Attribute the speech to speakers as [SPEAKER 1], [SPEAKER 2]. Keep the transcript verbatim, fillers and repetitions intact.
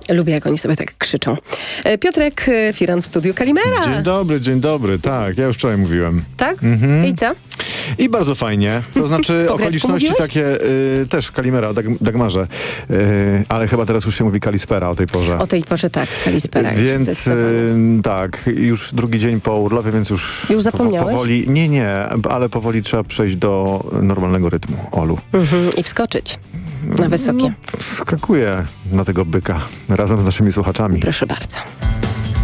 [SPEAKER 1] Lubię, jak oni sobie tak krzyczą. E, Piotrek Firan w studiu. Kalimera!
[SPEAKER 2] Dzień dobry, dzień dobry. Tak, ja już wczoraj mówiłem.
[SPEAKER 1] Tak?
[SPEAKER 2] Mhm.
[SPEAKER 1] I co?
[SPEAKER 2] I bardzo fajnie. To znaczy
[SPEAKER 1] Po grecku
[SPEAKER 2] okoliczności
[SPEAKER 1] mówiłeś?
[SPEAKER 2] takie, y, też Kalimera, Dag, Dagmarze. Y, ale chyba teraz już się mówi Kalispera o tej porze.
[SPEAKER 1] O tej porze tak, Kalispera.
[SPEAKER 2] Więc y, tak, już drugi dzień po urlopie, więc już,
[SPEAKER 1] Już zapomniałeś?
[SPEAKER 2] powoli, nie, nie, ale powoli trzeba przejść do normalnego rytmu, Olu.
[SPEAKER 1] Mhm. I wskoczyć na wysokie.
[SPEAKER 2] No, wskakuję na tego byka razem z naszymi słuchaczami.
[SPEAKER 1] Proszę bardzo.